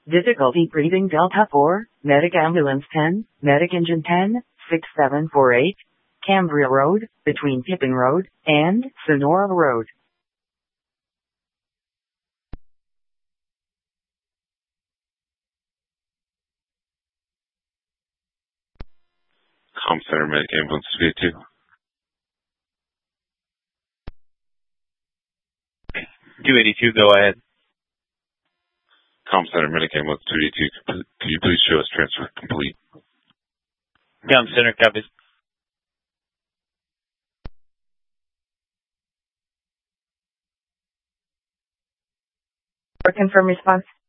Difficulty breathing Delta 4, Medic Ambulance 10, Medic Engine 10, 6748, Cambria Road, between Tipping Road and Sonora Road. Com Center Medic Ambulance 282. 282, go ahead. Com Center Medic Ambulance 282, could you please show us transfer complete? Com Center, copies. Confirm response.